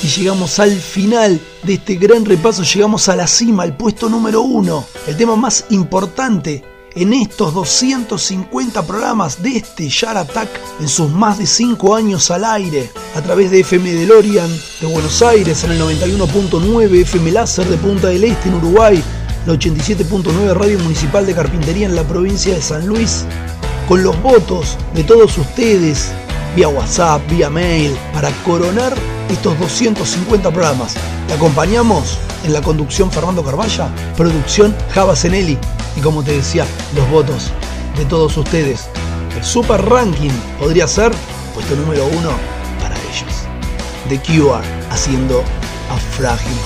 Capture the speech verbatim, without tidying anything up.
y llegamos al final de este gran repaso, llegamos a la cima, al puesto número uno, el tema más importante en estos doscientos cincuenta programas de este Yard Attack en sus más de cinco años al aire, a través de F M DeLorean de Buenos Aires en el noventa y uno punto nueve, F M Láser de Punta del Este en Uruguay, la ochenta y siete punto nueve Radio Municipal de Carpintería en la provincia de San Luis, con los votos de todos ustedes, vía WhatsApp, vía mail, para coronar estos doscientos cincuenta programas. Te acompañamos en la conducción Fernando Carballa, producción Java Zenelli, y como te decía, los votos de todos ustedes. El Super Ranking podría ser puesto número uno para ellos. The Cure haciendo A Fragile